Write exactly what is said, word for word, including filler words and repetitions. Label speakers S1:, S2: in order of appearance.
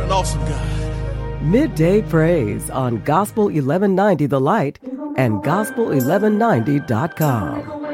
S1: an awesome God.
S2: Midday Praise on Gospel eleven ninety The Light and gospel eleven ninety dot com.